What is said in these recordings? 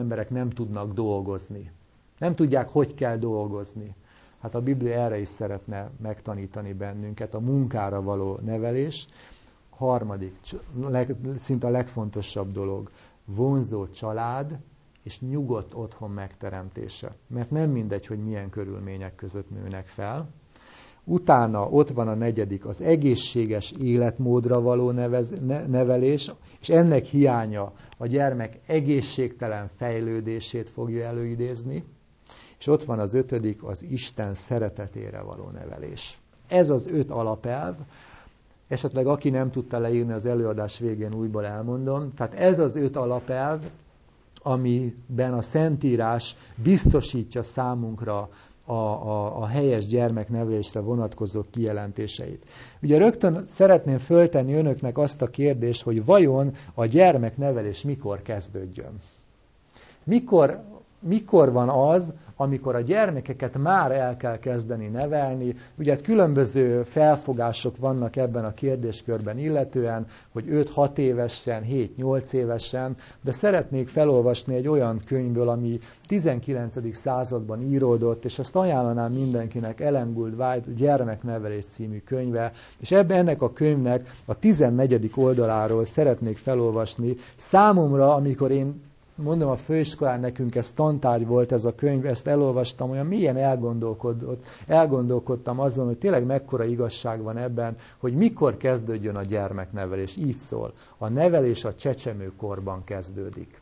emberek nem tudnak dolgozni. Nem tudják, hogy kell dolgozni. Hát a Biblia erre is szeretne megtanítani bennünket, a munkára való nevelés. Harmadik, szinte a legfontosabb dolog, vonzó család és nyugodt otthon megteremtése. Mert nem mindegy, hogy milyen körülmények között nőnek fel. Utána ott van a negyedik, az egészséges életmódra való nevelés, és ennek hiánya a gyermek egészségtelen fejlődését fogja előidézni. És ott van az ötödik, az Isten szeretetére való nevelés. Ez az 5 alapelv, esetleg aki nem tudta leírni, az előadás végén újból elmondom. Tehát ez az 5 alapelv, amiben a Szentírás biztosítja számunkra a helyes gyermeknevelésre vonatkozó kijelentéseit. Ugye rögtön szeretném föltenni önöknek azt a kérdést, hogy vajon a gyermeknevelés mikor kezdődjön? Mikor van az, amikor a gyermekeket már el kell kezdeni nevelni? Ugye különböző felfogások vannak ebben a kérdéskörben illetően, hogy 5-6 évesen, 7-8 évesen, de szeretnék felolvasni egy olyan könyvből, ami 19. században íródott, és ezt ajánlanám mindenkinek, Ellen Gould White Gyermeknevelés című könyve, és ennek a könyvnek a 14. oldaláról szeretnék felolvasni. Számomra, amikor én mondom, a főiskolán nekünk ez tantárgy volt ez a könyv, ezt elolvastam, olyan mélyen elgondolkodtam azon, hogy tényleg mekkora igazság van ebben, hogy mikor kezdődjön a gyermeknevelés. Így szól. A nevelés a csecsemőkorban kezdődik.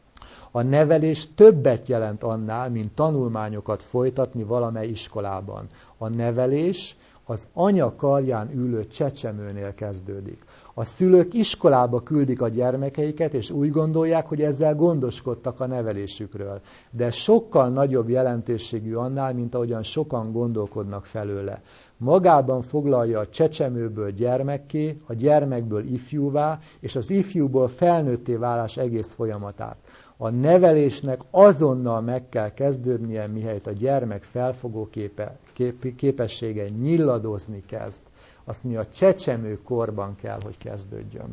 A nevelés többet jelent annál, mint tanulmányokat folytatni valamely iskolában. A nevelés az anya karján ülő csecsemőnél kezdődik. A szülők iskolába küldik a gyermekeiket, és úgy gondolják, hogy ezzel gondoskodtak a nevelésükről. De sokkal nagyobb jelentőségű annál, mint ahogyan sokan gondolkodnak felőle. Magában foglalja a csecsemőből gyermekké, a gyermekből ifjúvá, és az ifjúból felnőtté válás egész folyamatát. A nevelésnek azonnal meg kell kezdődnie, mihelyt a gyermek felfogó képessége nyilladozni kezd. Azt mi a csecsemő korban kell, hogy kezdődjön.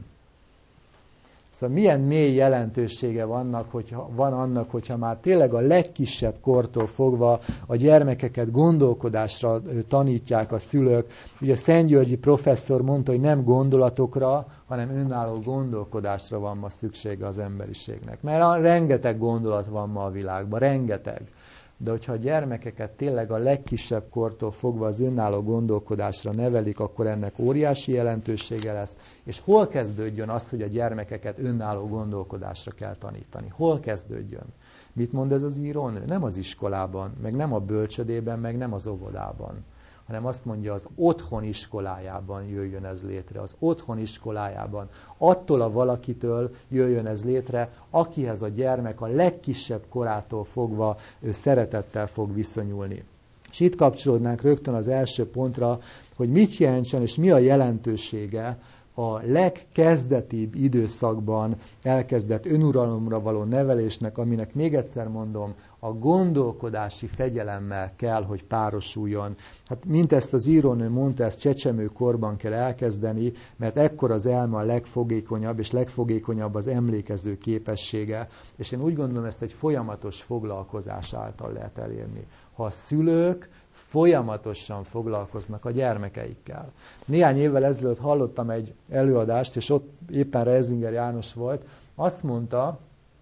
Szóval milyen mély jelentősége van annak, hogyha már tényleg a legkisebb kortól fogva a gyermekeket gondolkodásra tanítják a szülők. Ugye Szent Györgyi professzor mondta, hogy nem gondolatokra, hanem önálló gondolkodásra van ma szüksége az emberiségnek. Mert rengeteg gondolat van ma a világban, rengeteg. De hogyha a gyermekeket tényleg a legkisebb kortól fogva az önálló gondolkodásra nevelik, akkor ennek óriási jelentősége lesz. És hol kezdődjön az, hogy a gyermekeket önálló gondolkodásra kell tanítani? Hol kezdődjön? Mit mond ez az írónő? Nem az iskolában, meg nem a bölcsödében, meg nem az óvodában, hanem azt mondja, az otthon iskolájában jöjjön ez létre. Az otthon iskolájában. Attól a valakitől jöjjön ez létre, akihez a gyermek a legkisebb korától fogva szeretettel fog viszonyulni. És itt kapcsolódnánk rögtön az első pontra, hogy mit jelentsen és mi a jelentősége a legkezdetibb időszakban elkezdett önuralomra való nevelésnek, aminek még egyszer mondom, a gondolkodási fegyelemmel kell, hogy párosuljon. Hát mint ezt az írónő mondta, ezt csecsemőkorban kell elkezdeni, mert ekkor az elme a legfogékonyabb, és legfogékonyabb az emlékező képessége. És én úgy gondolom, ezt egy folyamatos foglalkozás által lehet elérni. Ha a szülők folyamatosan foglalkoznak a gyermekeikkel. Néhány évvel ezelőtt hallottam egy előadást, és ott éppen Reisinger János volt, azt mondta,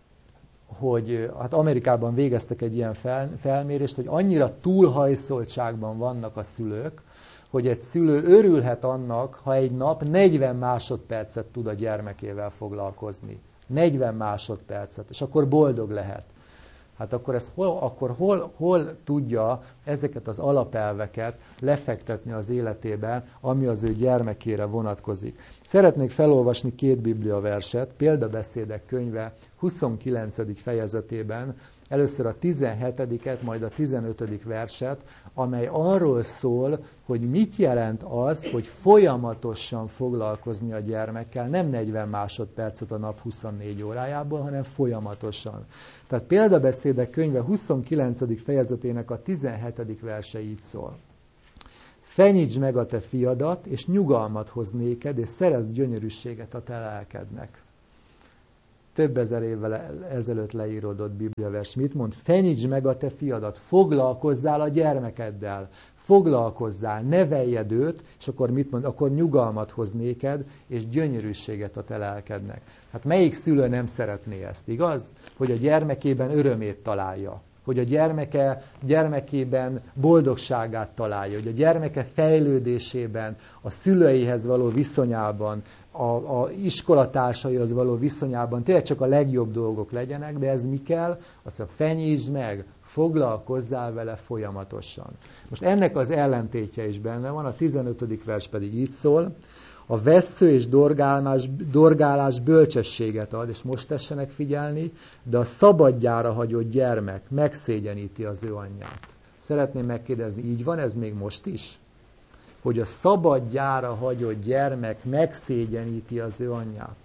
hogy hát Amerikában végeztek egy ilyen felmérést, hogy annyira túlhajszoltságban vannak a szülők, hogy egy szülő örülhet annak, ha egy nap 40 másodpercet tud a gyermekével foglalkozni. 40 másodpercet, és akkor boldog lehet. Hát akkor hol tudja ezeket az alapelveket lefektetni az életében, ami az ő gyermekére vonatkozik. Szeretnék felolvasni 2 bibliaverset, Példabeszédek könyve 29. fejezetében, először a 17., majd a 15. verset, amely arról szól, hogy mit jelent az, hogy folyamatosan foglalkozni a gyermekkel, nem 40 másodpercet a nap 24 órájából, hanem folyamatosan. Tehát Példabeszédek könyve 29. fejezetének a 17. verse így szól. Fenyítsd meg a te fiadat, és nyugalmat hoz néked, és szerezd gyönyörűséget a te lelkednek. több ezer évvel ezelőtt leíródott bibliavers. Mit mond? Fenyítsd meg a te fiadat, foglalkozzál a gyermekeddel, foglalkozzál, neveljed őt, és akkor mit mond? Akkor nyugalmat hoz néked, és gyönyörűséget a te lelkednek. Hát melyik szülő nem szeretné ezt, igaz? Hogy a gyermekében örömét találja, hogy a gyermekében boldogságát találja, hogy a gyermeke fejlődésében, a szüleihez való viszonyában, a iskolatársaihoz való viszonyában tényleg csak a legjobb dolgok legyenek, de ez mi kell? Azt mondja, fenyítsd meg, foglalkozzál vele folyamatosan. Most ennek az ellentétje is benne van, a 15. vers pedig így szól, a vessző és dorgálás bölcsességet ad, és most tessenek figyelni, de a szabadjára hagyott gyermek megszégyeníti az ő anyját. Szeretném megkérdezni, így van ez még most is? Hogy a szabadjára hagyott gyermek megszégyeníti az ő anyját.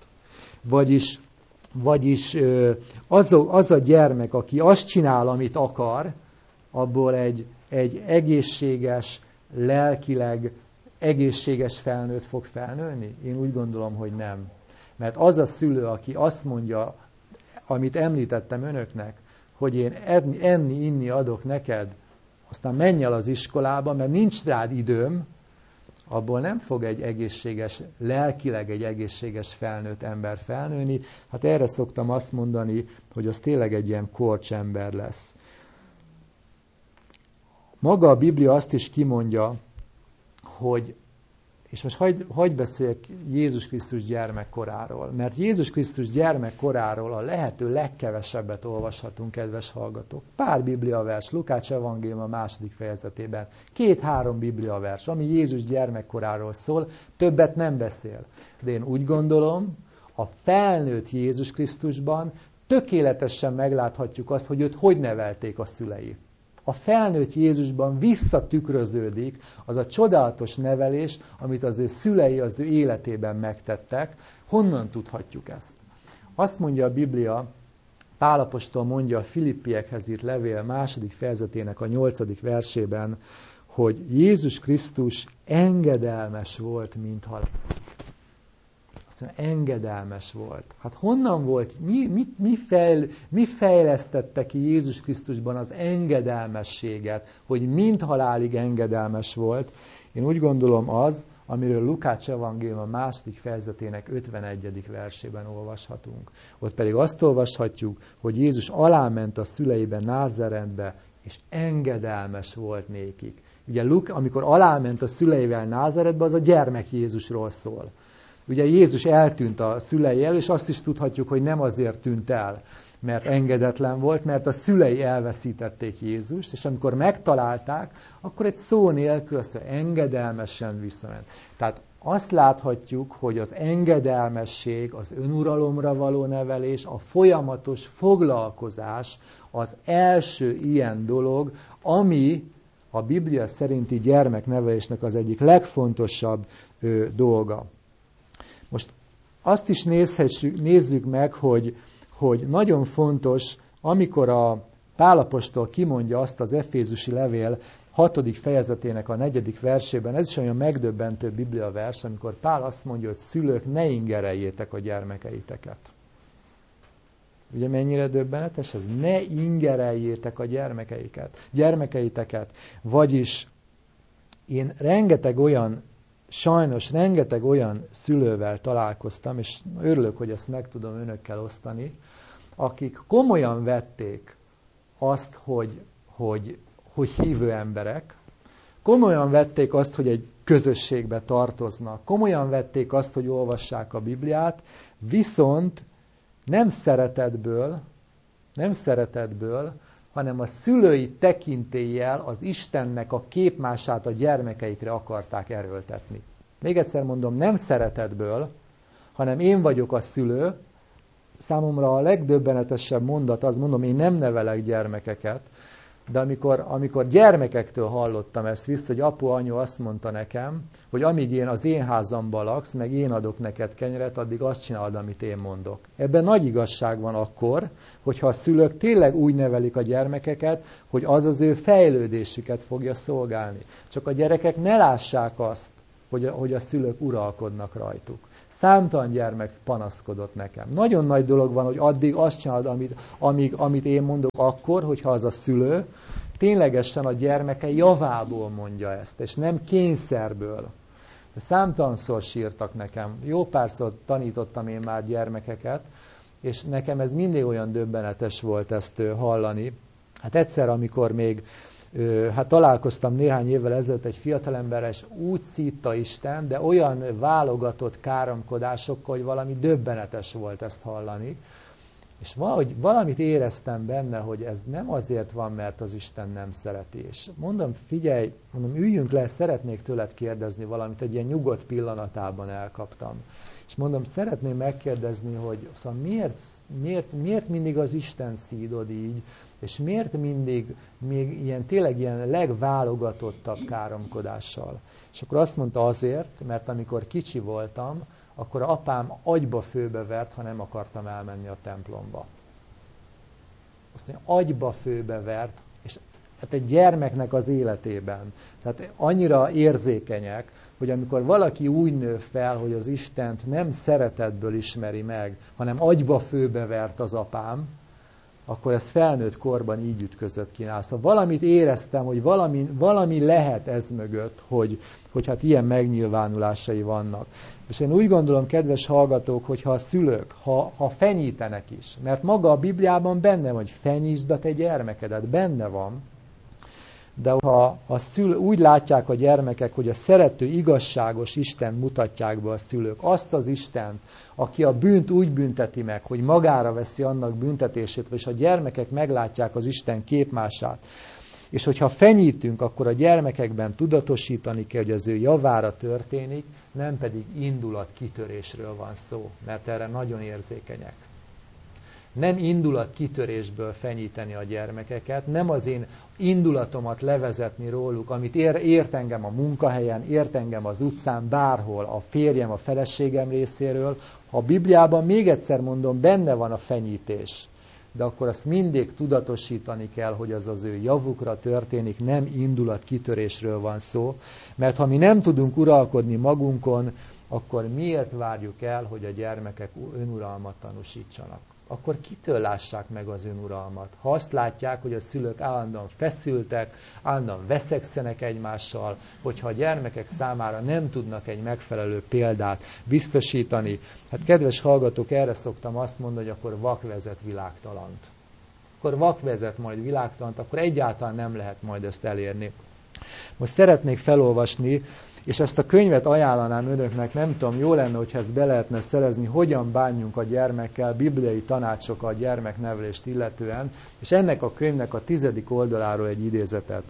Vagyis az a gyermek, aki azt csinál, amit akar, abból egy egészséges, lelkileg egészséges felnőtt fog felnőni? Én úgy gondolom, hogy nem. Mert az a szülő, aki azt mondja, amit említettem önöknek, hogy én enni, inni adok neked, aztán menj el az iskolába, mert nincs rád időm, abból nem fog egy egészséges, lelkileg egy egészséges felnőtt ember felnőni. Hát erre szoktam azt mondani, hogy az tényleg egy ilyen korcsember lesz. Maga a Biblia azt is kimondja, hogy, és most hagyj beszéljek Jézus Krisztus gyermekkoráról, mert Jézus Krisztus gyermekkoráról a lehető legkevesebbet olvashatunk, kedves hallgatók. Pár bibliavers, Lukács evangélium a 2. fejezetében, 2-3 bibliavers, ami Jézus gyermekkoráról szól, többet nem beszél. De én úgy gondolom, a felnőtt Jézus Krisztusban tökéletesen megláthatjuk azt, hogy őt hogy nevelték a szülei. A felnőtt Jézusban visszatükröződik az a csodálatos nevelés, amit az ő szülei az ő életében megtettek. Honnan tudhatjuk ezt? Azt mondja a Biblia, Pál apostol mondja a Filippiekhez írt levél 2. fejezetének a 8. versében, hogy Jézus Krisztus engedelmes volt, mint halál. Azt mondja, engedelmes volt. Hát honnan volt? Mi fejlesztette ki Jézus Krisztusban az engedelmességet, hogy mind halálig engedelmes volt? Én úgy gondolom az, amiről Lukács evangélium a 2. fejezetének 51. versében olvashatunk. Ott pedig azt olvashatjuk, hogy Jézus aláment a szüleibe, Názáretbe, és engedelmes volt nékik. Ugye amikor aláment a szüleivel Názáretbe, az a gyermek Jézusról szól. Ugye Jézus eltűnt a szülei elől, és azt is tudhatjuk, hogy nem azért tűnt el, mert engedetlen volt, mert a szülei elveszítették Jézust, és amikor megtalálták, akkor egy szó nélkül engedelmesen visszament. Tehát azt láthatjuk, hogy az engedelmesség, az önuralomra való nevelés, a folyamatos foglalkozás az első ilyen dolog, ami a Biblia szerinti gyermeknevelésnek az egyik legfontosabb dolga. Most azt is nézzük meg, hogy nagyon fontos, amikor a Pál apostol kimondja azt az Efézusi levél 6. fejezetének a 4. versében, ez is olyan megdöbbentő bibliavers, amikor Pál azt mondja, hogy szülők, ne ingereljétek a gyermekeiteket. Ugye mennyire döbbenetes ez? Ne ingereljétek a gyermekeiteket. Vagyis én sajnos rengeteg olyan szülővel találkoztam, és örülök, hogy ezt meg tudom önökkel osztani, akik komolyan vették azt, hogy hívő emberek, komolyan vették azt, hogy egy közösségbe tartoznak, komolyan vették azt, hogy olvassák a Bibliát, viszont nem szeretetből, hanem a szülői tekintéllyel az Istennek a képmását a gyermekeikre akarták erőltetni. Még egyszer mondom, nem szeretetből, hanem én vagyok a szülő. Számomra a legdöbbenetesebb mondat az, mondom, én nem nevelek gyermekeket, de amikor gyermekektől hallottam ezt vissza, hogy apu, anyu azt mondta nekem, hogy amíg az én házamban laksz, meg én adok neked kenyeret, addig azt csinálod, amit én mondok. Ebben nagy igazság van akkor, hogyha a szülők tényleg úgy nevelik a gyermekeket, hogy az ő fejlődésüket fogja szolgálni. Csak a gyerekek ne lássák azt, hogy a szülők uralkodnak rajtuk. Számtalan gyermek panaszkodott nekem. Nagyon nagy dolog van, hogy addig azt csinálod, amit én mondok akkor, hogyha az a szülő ténylegesen a gyermeke javából mondja ezt, és nem kényszerből. Számtalanszor sírtak nekem. Jó párszor tanítottam én már gyermekeket, és nekem ez mindig olyan döbbenetes volt ezt hallani. Hát egyszer, amikor még találkoztam néhány évvel ezelőtt egy fiatalemberrel, és úgy szítta Isten, de olyan válogatott káromkodásokkal, hogy valami döbbenetes volt ezt hallani. És valamit éreztem benne, hogy ez nem azért van, mert az Isten nem szereti. És mondom, figyelj, üljünk le, szeretnék tőled kérdezni valamit, egy ilyen nyugodt pillanatában elkaptam. És mondom, szeretném megkérdezni, hogy szóval miért mindig az Isten szídod így, és miért mindig még tényleg ilyen legválogatottabb káromkodással. És akkor azt mondta, azért, mert amikor kicsi voltam, akkor apám agyba főbevert, ha nem akartam elmenni a templomba. Azt mondja, agyba főbevert, és hát egy gyermeknek az életében. Tehát annyira érzékenyek, hogy amikor valaki úgy nő fel, hogy az Istent nem szeretetből ismeri meg, hanem agyba főbevert az apám, akkor ez felnőtt korban így ütközött ki. Szóval valamit éreztem, hogy valami lehet ez mögött, hogy hát ilyen megnyilvánulásai vannak. És én úgy gondolom, kedves hallgatók, hogy ha a szülők, ha fenyítenek is, mert maga a Bibliában benne van, hogy fenyítsd a te gyermekedet, benne van, de ha a szülő, úgy látják a gyermekek, hogy a szerető, igazságos Isten mutatják be a szülők, azt az Istent, aki a bűnt úgy bünteti meg, hogy magára veszi annak büntetését, és a gyermekek meglátják az Isten képmását, és hogyha fenyítünk, akkor a gyermekekben tudatosítani kell, hogy az ő javára történik, nem pedig indulatkitörésről van szó, mert erre nagyon érzékenyek. Nem indulatkitörésből fenyíteni a gyermekeket, nem az én indulatomat levezetni róluk, amit ért engem a munkahelyen, ért engem az utcán, bárhol, a férjem, a feleségem részéről. Ha a Bibliában, még egyszer mondom, benne van a fenyítés, de akkor azt mindig tudatosítani kell, hogy az az ő javukra történik, nem indulatkitörésről van szó, mert ha mi nem tudunk uralkodni magunkon, akkor miért várjuk el, hogy a gyermekek önuralmat tanúsítsanak? Akkor kitől lássák meg az önuralmat? Ha azt látják, hogy a szülők állandóan feszültek, állandóan veszekszenek egymással, hogyha a gyermekek számára nem tudnak egy megfelelő példát biztosítani. Hát kedves hallgatók, erre szoktam azt mondani, hogy akkor vak vezet világtalant. Akkor vak vezet majd világtalant, akkor egyáltalán nem lehet majd ezt elérni. Most szeretnék felolvasni, és ezt a könyvet ajánlanám önöknek, nem tudom, jó lenne, hogyha ezt be lehetne szerezni, hogyan bánjunk a gyermekkel, bibliai tanácsokat a gyermeknevelést illetően, és ennek a könyvnek a 10. oldaláról egy idézetet.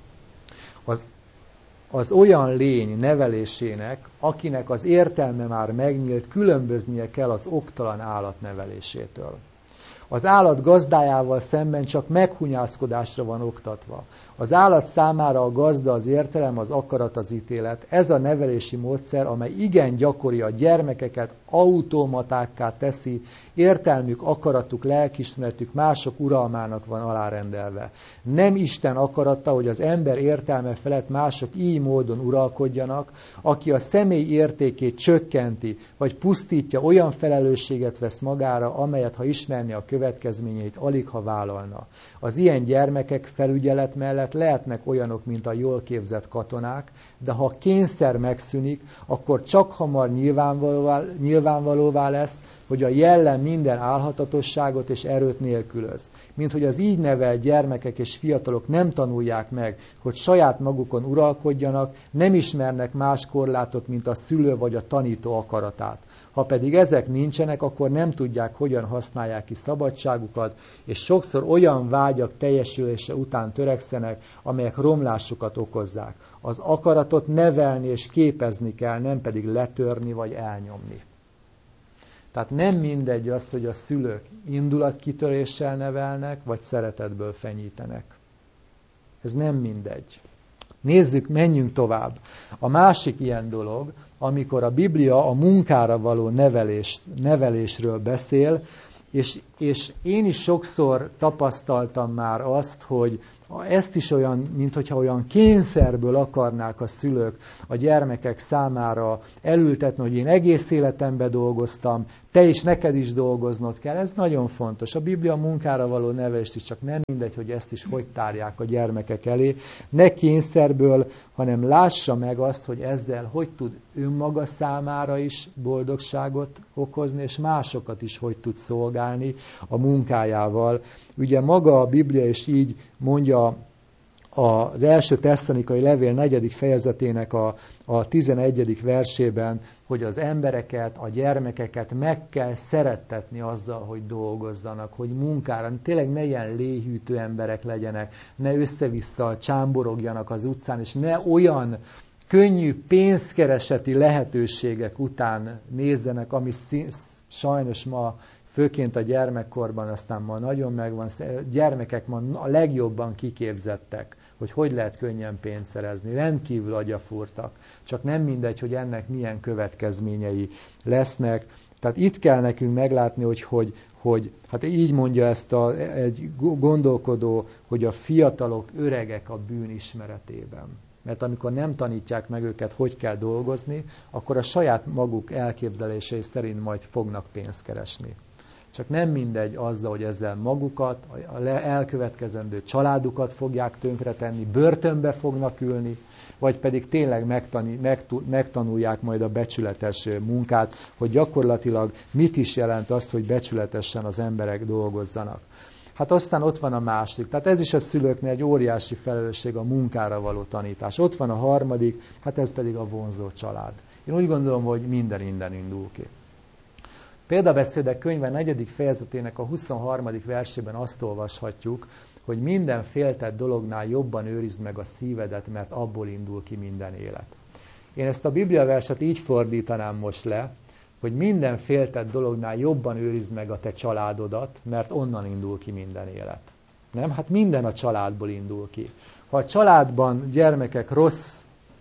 Az olyan lény nevelésének, akinek az értelme már megnyílt, különböznie kell az oktalan állat nevelésétől. Az állat gazdájával szemben csak meghunyászkodásra van oktatva. Az állat számára a gazda az értelem, az akarat az ítélet. Ez a nevelési módszer, amely igen gyakori, a gyermekeket automatákká teszi, értelmük, akaratuk, lelkiismeretük mások uralmának van alárendelve. Nem Isten akarata, hogy az ember értelme felett mások így módon uralkodjanak, aki a személy értékét csökkenti, vagy pusztítja, olyan felelősséget vesz magára, amelyet, ha ismerni a következményeit, alig ha vállalna. Az ilyen gyermekek felügyelet mellett lehetnek olyanok, mint a jól képzett katonák, de ha kényszer megszűnik, akkor csak hamar nyilvánvalóvá lesz, hogy a jellem minden álhatatosságot és erőt nélkülöz. Mint hogy az így nevelt gyermekek és fiatalok nem tanulják meg, hogy saját magukon uralkodjanak, nem ismernek más korlátot, mint a szülő vagy a tanító akaratát. Ha pedig ezek nincsenek, akkor nem tudják, hogyan használják ki szabadságukat, és sokszor olyan vágyak teljesülése után törekszenek, amelyek romlásukat okozzák. Az akaratot nevelni és képezni kell, nem pedig letörni vagy elnyomni. Tehát nem mindegy az, hogy a szülők indulatkitöréssel nevelnek, vagy szeretetből fenyítenek. Ez nem mindegy. Nézzük, menjünk tovább. A másik ilyen dolog, amikor a Biblia a munkára való nevelésről beszél, és És én is sokszor tapasztaltam már azt, hogy ezt is olyan, mintha olyan kényszerből akarnák a szülők a gyermekek számára elültetni, hogy én egész életemben dolgoztam, te is, neked is dolgoznod kell. Ez nagyon fontos. A Biblia munkára való nevelést is, csak nem mindegy, hogy ezt is hogy tárják a gyermekek elé. Ne kényszerből, hanem lássa meg azt, hogy ezzel hogy tud önmaga számára is boldogságot okozni, és másokat is hogy tud szolgálni a munkájával. Ugye maga a Biblia is így mondja az első Tesszalonikai levél 4. fejezetének a 11. versében, hogy az embereket, a gyermekeket meg kell szerettetni azzal, hogy dolgozzanak, hogy munkára, tényleg ne ilyen léhűtő emberek legyenek, ne össze-vissza csámborogjanak az utcán, és ne olyan könnyű pénzkereseti lehetőségek után nézzenek, ami sajnos ma főként a gyermekkorban, aztán ma nagyon megvan, gyermekek ma a legjobban kiképzettek, hogy lehet könnyen pénzt szerezni. Rendkívül agyafúrtak. Csak nem mindegy, hogy ennek milyen következményei lesznek. Tehát itt kell nekünk meglátni, hogy hát így mondja ezt egy gondolkodó, hogy a fiatalok öregek a bűn ismeretében. Mert amikor nem tanítják meg őket, hogy kell dolgozni, akkor a saját maguk elképzelései szerint majd fognak pénzt keresni. Csak nem mindegy azzal, hogy ezzel magukat, elkövetkezendő családukat fogják tönkretenni, börtönbe fognak ülni, vagy pedig tényleg megtanulják majd a becsületes munkát, hogy gyakorlatilag mit is jelent az, hogy becsületesen az emberek dolgozzanak. Hát aztán ott van a másik. Tehát ez is a szülőknél egy óriási felelősség, a munkára való tanítás. Ott van a harmadik, hát ez pedig a vonzó család. Én úgy gondolom, hogy minden innen indul ki. Példabeszédek könyve 4. fejezetének a 23. versében azt olvashatjuk, hogy minden féltett dolognál jobban őrizd meg a szívedet, mert abból indul ki minden élet. Én ezt a bibliaverset így fordítanám most le, hogy minden féltett dolognál jobban őrizd meg a te családodat, mert onnan indul ki minden élet. Nem? Hát minden a családból indul ki. Ha a családban gyermekek rossz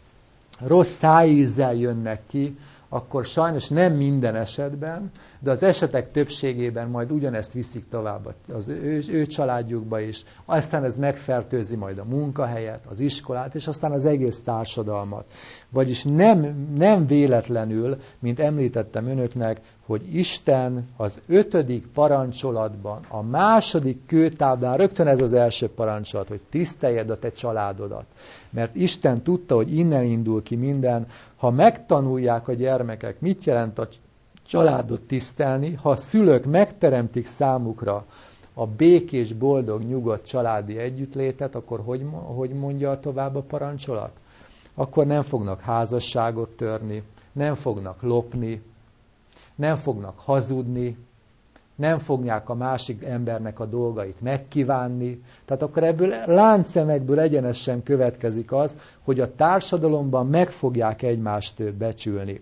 szájízzel jönnek ki, akkor sajnos nem minden esetben, de az esetek többségében majd ugyanezt viszik tovább az ő családjukba is, aztán ez megfertőzi majd a munkahelyet, az iskolát, és aztán az egész társadalmat. Vagyis nem véletlenül, mint említettem önöknek, hogy Isten az 5. parancsolatban, a 2. kőtáblán, rögtön ez az első parancsolat, hogy tiszteljed a te családodat. Mert Isten tudta, hogy innen indul ki minden. Ha megtanulják a gyermekek, mit jelent a családot tisztelni, ha a szülők megteremtik számukra a békés, boldog, nyugodt családi együttlétet, akkor hogy mondja tovább a parancsolat? Akkor nem fognak házasságot törni, nem fognak lopni, nem fognak hazudni, nem fogják a másik embernek a dolgait megkívánni. Tehát akkor ebből láncszemekből egyenesen következik az, hogy a társadalomban meg fogják egymást becsülni.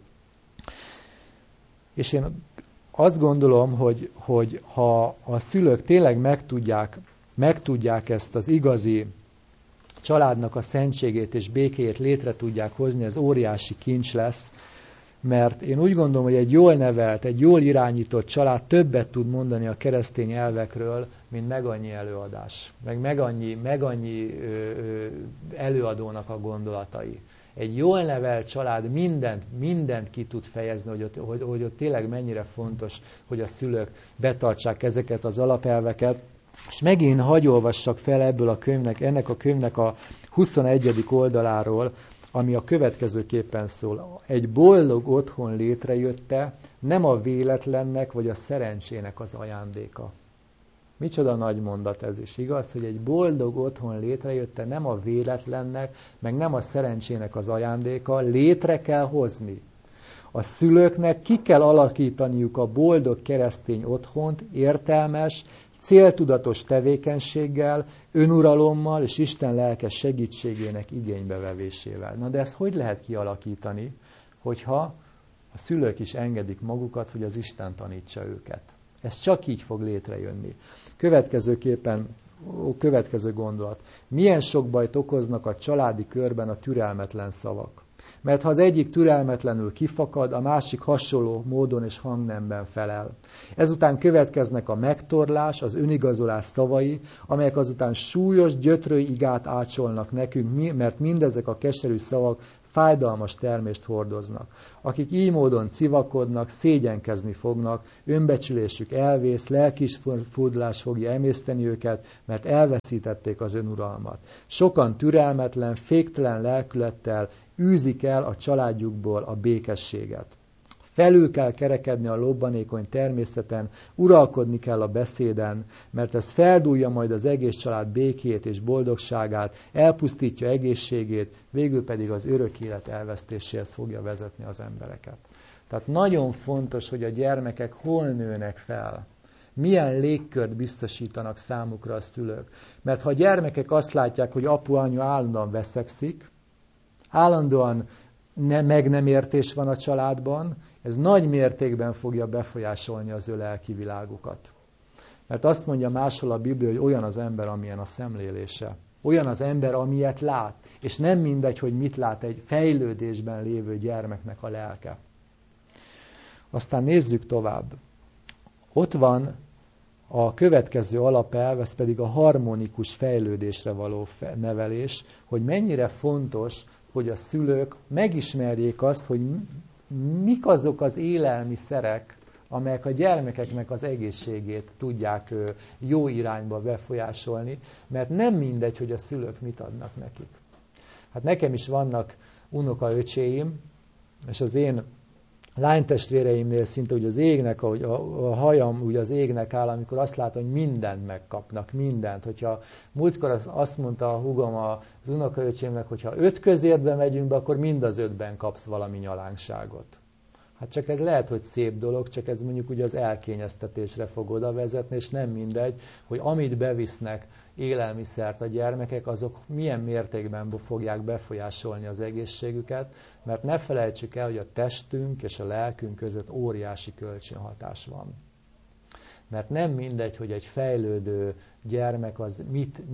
És én azt gondolom, hogy ha a szülők tényleg megtudják ezt az igazi családnak a szentségét és békéjét létre tudják hozni, ez óriási kincs lesz, mert én úgy gondolom, hogy egy jól nevelt, egy jól irányított család többet tud mondani a keresztény elvekről, mint meg annyi előadás, meg annyi előadónak a gondolatai. Egy jól nevelt család mindent ki tud fejezni, hogy ott tényleg mennyire fontos, hogy a szülők betartsák ezeket az alapelveket. És megint hadd olvassak fel ennek a könyvnek a 21. oldaláról, ami a következőképpen szól. Egy boldog otthon létrejötte, nem a véletlennek vagy a szerencsének az ajándéka. Micsoda nagy mondat ez is, igaz? Hogy egy boldog otthon létrejötte, nem a véletlennek, meg nem a szerencsének az ajándéka, létre kell hozni. A szülőknek ki kell alakítaniuk a boldog keresztény otthont értelmes, céltudatos tevékenységgel, önuralommal és Isten lelkes segítségének igénybevevésével. Na de ezt hogy lehet kialakítani, hogyha a szülők is engedik magukat, hogy az Isten tanítsa őket? Ez csak így fog létrejönni. Következő gondolat. Milyen sok bajt okoznak a családi körben a türelmetlen szavak? Mert ha az egyik türelmetlenül kifakad, a másik hasonló módon és hangnemben felel. Ezután következnek a megtorlás, az önigazolás szavai, amelyek azután súlyos, gyötrői igát ácsolnak nekünk, mert mindezek a keserű szavak fájdalmas termést hordoznak. Akik így módon civakodnak, szégyenkezni fognak, önbecsülésük elvész, lelkisfordulás fogja emészteni őket, mert elveszítették az önuralmat. Sokan türelmetlen, féktelen lelkülettel űzik el a családjukból a békességet. Felül kell kerekedni a lobbanékony természeten, uralkodni kell a beszéden, mert ez feldúlja majd az egész család békét és boldogságát, elpusztítja egészségét, végül pedig az örök élet elvesztéséhez fogja vezetni az embereket. Tehát nagyon fontos, hogy a gyermekek hol nőnek fel. Milyen légkört biztosítanak számukra a szülők. Mert ha a gyermekek azt látják, hogy apu-anyu állandóan veszekszik, állandóan meg nem értés van a családban, ez nagy mértékben fogja befolyásolni az ő lelki világukat. Mert azt mondja máshol a Biblia, hogy olyan az ember, amilyen a szemlélése. Olyan az ember, amilyet lát. És nem mindegy, hogy mit lát egy fejlődésben lévő gyermeknek a lelke. Aztán nézzük tovább. Ott van a következő alapelv, ez pedig a harmonikus fejlődésre való nevelés, hogy mennyire fontos, hogy a szülők megismerjék azt, hogy mik azok az élelmiszerek, amelyek a gyermekeknek az egészségét tudják jó irányba befolyásolni, mert nem mindegy, hogy a szülők mit adnak nekik. Hát nekem is vannak unokaöcséim, és az én lánytestvéreimnél szinte úgy az égnek, ahogy a hajam úgy az égnek áll, amikor azt látom, hogy mindent megkapnak, mindent. Hogyha múltkor azt mondta a húgom az unokaöcsémnek, hogyha 5 közértbe megyünk be, akkor mind az 5-ben kapsz valami nyalánkságot. Hát csak ez lehet, hogy szép dolog, csak ez mondjuk ugye az elkényeztetésre fog oda vezetni, és nem mindegy, hogy amit bevisznek élelmiszert a gyermekek, azok milyen mértékben fogják befolyásolni az egészségüket, mert ne felejtsük el, hogy a testünk és a lelkünk között óriási kölcsönhatás van. Mert nem mindegy, hogy egy fejlődő gyermek az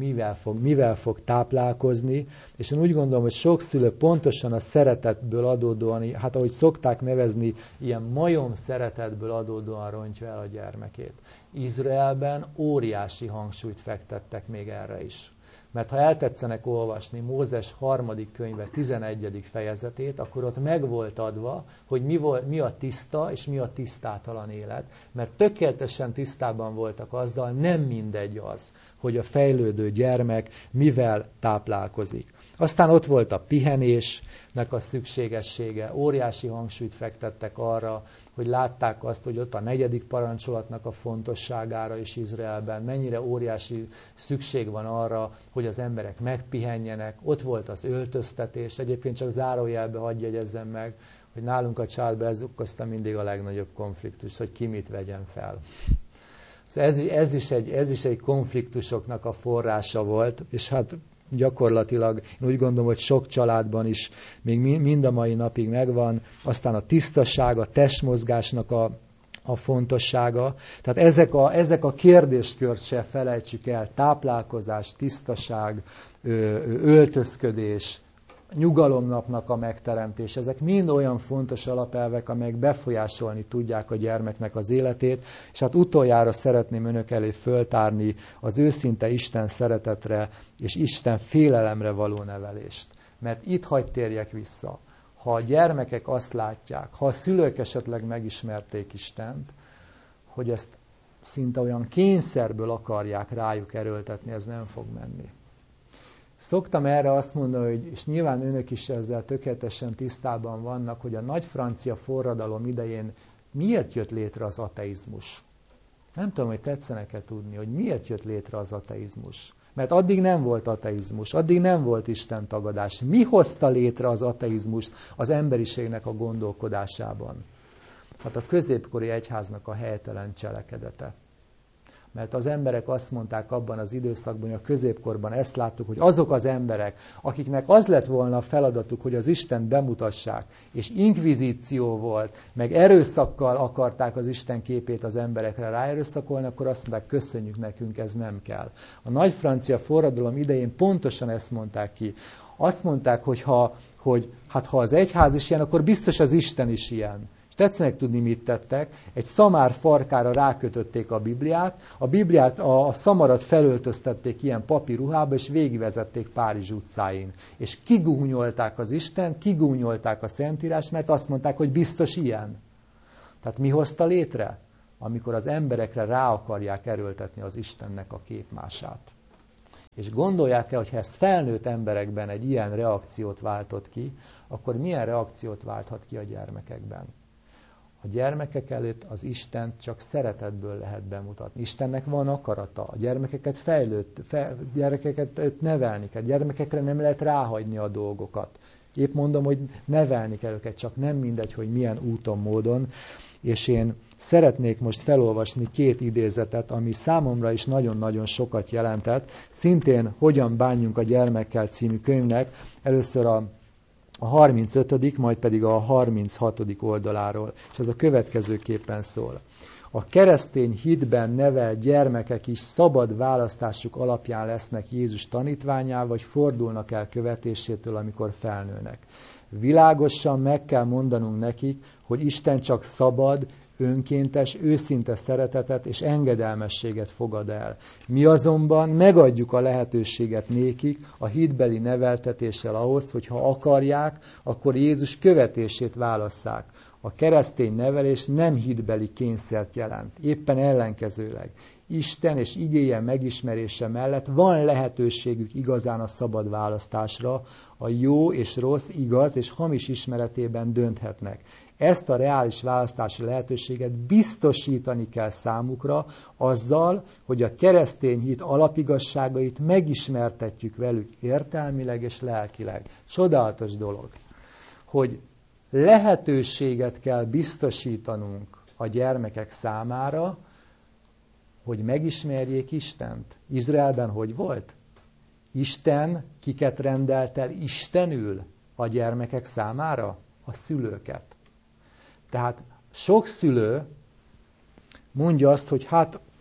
mivel fog táplálkozni, és én úgy gondolom, hogy sok szülő pontosan a szeretetből adódóan, hát ahogy szokták nevezni, ilyen majom szeretetből adódóan rontja el a gyermekét. Izraelben óriási hangsúlyt fektettek még erre is. Mert ha eltetszenek olvasni Mózes 3. könyve 11. fejezetét, akkor ott meg volt adva, hogy mi a tiszta és mi a tisztátalan élet. Mert tökéletesen tisztában voltak azzal, nem mindegy az, hogy a fejlődő gyermek mivel táplálkozik. Aztán ott volt a pihenésnek a szükségessége, óriási hangsúlyt fektettek arra, hogy látták azt, hogy ott a 4. parancsolatnak a fontosságára is Izraelben, mennyire óriási szükség van arra, hogy az emberek megpihenjenek. Ott volt az öltöztetés, egyébként csak zárójelbe hadd jegyezzem meg, hogy nálunk a családban ez okozta mindig a legnagyobb konfliktus, hogy ki mit vegyen fel. Ez is egy konfliktusoknak a forrása volt, és hát gyakorlatilag én úgy gondolom, hogy sok családban is még mind a mai napig megvan, aztán a tisztaság, a testmozgásnak a fontossága. Tehát ezek a kérdéskört se felejtsük el, táplálkozás, tisztaság, öltözködés, nyugalomnapnak a megteremtés, ezek mind olyan fontos alapelvek, amelyek befolyásolni tudják a gyermeknek az életét, és hát utoljára szeretném önök elé föltárni az őszinte Isten szeretetre és Isten félelemre való nevelést. Mert itt hadd térjek vissza. Ha a gyermekek azt látják, ha a szülők esetleg megismerték Istent, hogy ezt szinte olyan kényszerből akarják rájuk erőltetni, ez nem fog menni. Szoktam erre azt mondani, hogy, és nyilván önök is ezzel tökéletesen tisztában vannak, hogy a nagy francia forradalom idején miért jött létre az ateizmus. Nem tudom, hogy tetszenek-e tudni, hogy miért jött létre az ateizmus. Mert addig nem volt ateizmus, addig nem volt istentagadás. Mi hozta létre az ateizmust az emberiségnek a gondolkodásában? Hát a középkori egyháznak a helytelen cselekedete. Mert az emberek azt mondták abban az időszakban, hogy a középkorban ezt láttuk, hogy azok az emberek, akiknek az lett volna a feladatuk, hogy az Istent bemutassák, és inkvizíció volt, meg erőszakkal akarták az Isten képét az emberekre ráerőszakolni, akkor azt mondták, köszönjük nekünk, ez nem kell. A nagy francia forradalom idején pontosan ezt mondták ki. Azt mondták, hogy hogy hát ha az egyház is ilyen, akkor biztos az Isten is ilyen. És tetszenek tudni, mit tettek. Egy szamár farkára rákötötték a Bibliát, a szamarat felöltöztették ilyen papírruhába, és végigvezették Párizs utcáin. És kigúnyolták az Istent, kigúnyolták a Szentírást, mert azt mondták, hogy biztos ilyen. Tehát mi hozta létre? Amikor az emberekre rá akarják erőltetni az Istennek a képmását. És gondolják el, hogy ha ezt felnőtt emberekben egy ilyen reakciót váltott ki, akkor milyen reakciót válthat ki a gyermekekben? A gyermekek előtt az Istent csak szeretetből lehet bemutatni. Istennek van akarata. A gyermekeket gyermekeket nevelni kell. Gyermekekre nem lehet ráhagyni a dolgokat. Épp mondom, hogy nevelni kell őket, csak nem mindegy, hogy milyen úton, módon. És én szeretnék most felolvasni 2 idézetet, ami számomra is nagyon-nagyon sokat jelentett. Szintén Hogyan bánjunk a gyermekkel című könyvnek, először a 35., majd pedig a 36. oldaláról. És ez a következőképpen szól. A keresztény hitben nevelt gyermekek is szabad választásuk alapján lesznek Jézus tanítványá, vagy fordulnak el követésétől, amikor felnőnek. Világosan meg kell mondanunk nekik, hogy Isten csak szabad, önkéntes, őszinte szeretetet és engedelmességet fogad el. Mi azonban megadjuk a lehetőséget nékik a hitbeli neveltetéssel ahhoz, hogy ha akarják, akkor Jézus követését válasszák. A keresztény nevelés nem hitbeli kényszert jelent, éppen ellenkezőleg. Isten és igéje megismerése mellett van lehetőségük igazán a szabad választásra, a jó és rossz, igaz és hamis ismeretében dönthetnek. Ezt a reális választási lehetőséget biztosítani kell számukra azzal, hogy a keresztény hit alapigazságait megismertetjük velük értelmileg és lelkileg. Csodálatos dolog, hogy lehetőséget kell biztosítanunk a gyermekek számára, hogy megismerjék Istent. Izraelben hogy volt? Isten kiket rendelt el Istenül a gyermekek számára? A szülőket. Tehát sok szülő mondja azt, hogy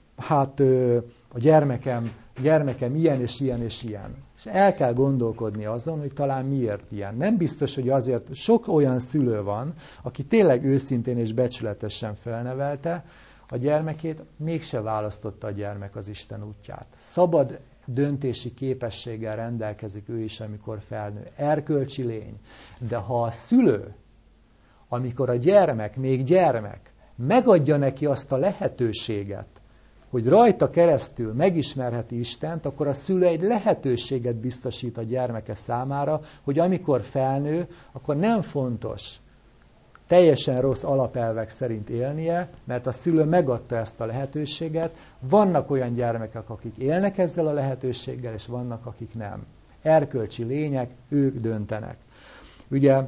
a gyermekem ilyen és ilyen és ilyen. És el kell gondolkodni azon, hogy talán miért ilyen. Nem biztos, hogy azért sok olyan szülő van, aki tényleg őszintén és becsületesen felnevelte a gyermekét, mégse választotta a gyermek az Isten útját. Szabad döntési képességgel rendelkezik ő is, amikor felnő. Erkölcsi lény. De ha a szülő, amikor a gyermek még gyermek, megadja neki azt a lehetőséget, hogy rajta keresztül megismerheti Istent, akkor a szülő egy lehetőséget biztosít a gyermeke számára, hogy amikor felnő, akkor nem fontos teljesen rossz alapelvek szerint élnie, mert a szülő megadta ezt a lehetőséget. Vannak olyan gyermekek, akik élnek ezzel a lehetőséggel, és vannak, akik nem. Erkölcsi lények, ők döntenek. Ugye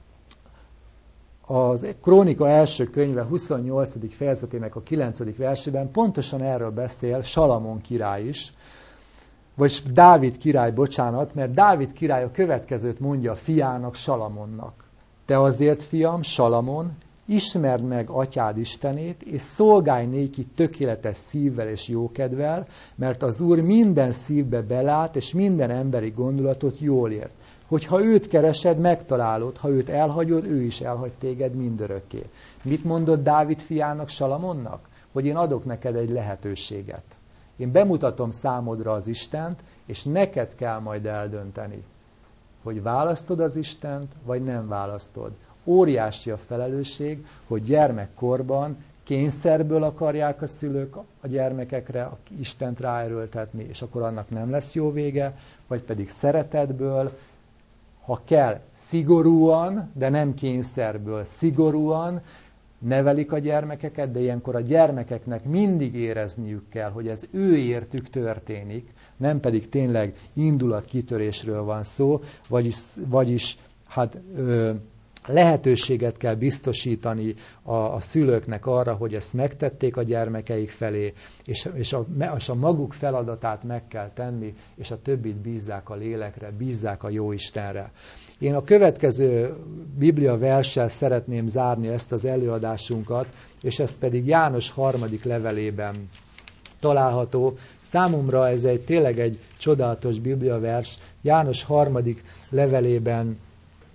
az Krónika első könyve 28. fejezetének a 9. versében pontosan erről beszél Salamon király is, vagy Dávid király, bocsánat, mert Dávid király a következőt mondja a fiának, Salamonnak. Te azért, fiam, Salamon, ismerd meg atyád Istenét, és szolgálj néki tökéletes szívvel és jókedvel, mert az Úr minden szívbe belát, és minden emberi gondolatot jól ért. Hogyha őt keresed, megtalálod, ha őt elhagyod, ő is elhagy téged mindörökké. Mit mondott Dávid fiának, Salamonnak? Hogy én adok neked egy lehetőséget. Én bemutatom számodra az Istent, és neked kell majd eldönteni, hogy választod az Istent, vagy nem választod. Óriási a felelősség, hogy gyermekkorban kényszerből akarják a szülők a gyermekekre Istent ráerőltetni, és akkor annak nem lesz jó vége, vagy pedig szeretetből, ha kell, szigorúan, de nem kényszerből, szigorúan nevelik a gyermekeket, de ilyenkor a gyermekeknek mindig érezniük kell, hogy ez ő értük történik, nem pedig tényleg indulatkitörésről van szó, vagyis lehetőséget kell biztosítani a szülőknek arra, hogy ezt megtették a gyermekeik felé, és a maguk feladatát meg kell tenni, és a többit bízzák a lélekre, bízzák a Jóistenre. Én a következő Biblia verssel szeretném zárni ezt az előadásunkat, és ez pedig János 3. levelében található. Számomra ez tényleg egy csodálatos Biblia vers. János 3. levelében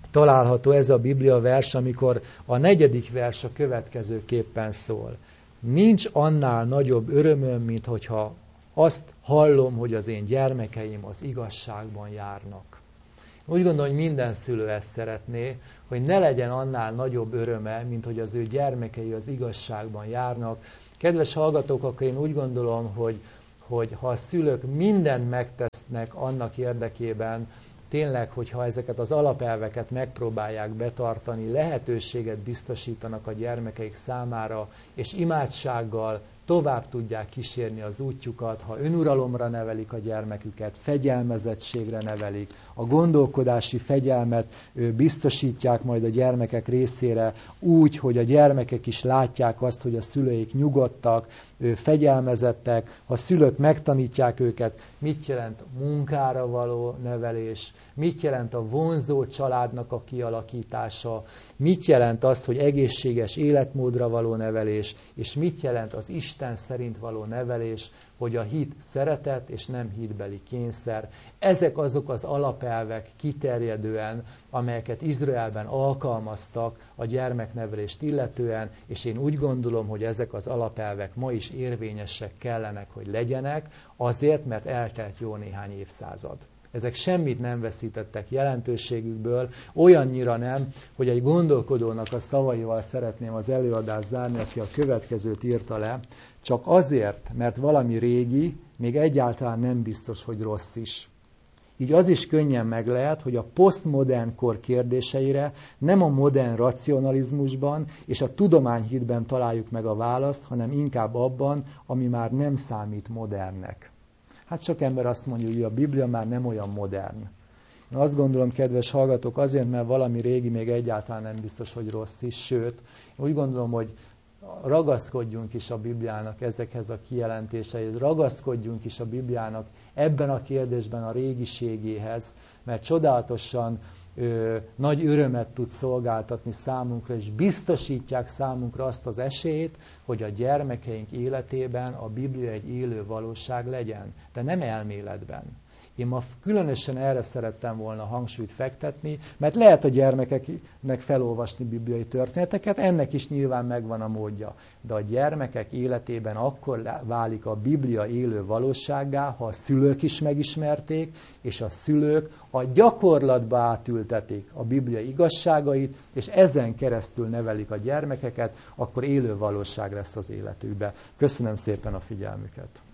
található ez a Biblia vers, amikor a 4. vers a következőképpen szól. Nincs annál nagyobb örömöm, mint hogyha azt hallom, hogy az én gyermekeim az igazságban járnak. Úgy gondolom, hogy minden szülő ezt szeretné, hogy ne legyen annál nagyobb öröme, mint hogy az ő gyermekei az igazságban járnak. Kedves hallgatók, akkor én úgy gondolom, hogy ha a szülők mindent megtesznek annak érdekében, tényleg, hogyha ezeket az alapelveket megpróbálják betartani, lehetőséget biztosítanak a gyermekeik számára, és imádsággal tovább tudják kísérni az útjukat, ha önuralomra nevelik a gyermeküket, fegyelmezettségre nevelik, a gondolkodási fegyelmet biztosítják majd a gyermekek részére úgy, hogy a gyermekek is látják azt, hogy a szüleik nyugodtak, fegyelmezettek, ha a szülők megtanítják őket, mit jelent munkára való nevelés, mit jelent a vonzó családnak a kialakítása, mit jelent az, hogy egészséges életmódra való nevelés, és mit jelent az Isten szerint való nevelés, hogy a hit szeretet és nem hitbeli kényszer. Ezek azok az alapelvek kiterjedően, amelyeket Izraelben alkalmaztak a gyermeknevelést illetően, és én úgy gondolom, hogy ezek az alapelvek ma is érvényesek kellenek, hogy legyenek, azért, mert eltelt jó néhány évszázad. Ezek semmit nem veszítettek jelentőségükből, olyannyira nem, hogy egy gondolkodónak a szavaival szeretném az előadást zárni, aki a következőt írta le, csak azért, mert valami régi, még egyáltalán nem biztos, hogy rossz is. Így az is könnyen meg lehet, hogy a posztmodern kor kérdéseire nem a modern racionalizmusban és a tudományhitben találjuk meg a választ, hanem inkább abban, ami már nem számít modernnek. Hát sok ember azt mondja, hogy a Biblia már nem olyan modern. Én azt gondolom, kedves hallgatók, azért, mert valami régi, még egyáltalán nem biztos, hogy rossz is, sőt, én úgy gondolom, hogy ragaszkodjunk is a Bibliának ezekhez a kijelentéseihez, ragaszkodjunk is a Bibliának ebben a kérdésben a régiségéhez, mert csodálatosan nagy örömet tud szolgáltatni számunkra, és biztosítják számunkra azt az esélyt, hogy a gyermekeink életében a Biblia egy élő valóság legyen, de nem elméletben. Én ma különösen erre szerettem volna hangsúlyt fektetni, mert lehet a gyermekeknek felolvasni bibliai történeteket, ennek is nyilván megvan a módja. De a gyermekek életében akkor válik a Biblia élő valósággá, ha a szülők is megismerték, és a szülők a gyakorlatba átültetik a Biblia igazságait, és ezen keresztül nevelik a gyermekeket, akkor élő valóság lesz az életükbe. Köszönöm szépen a figyelmüket!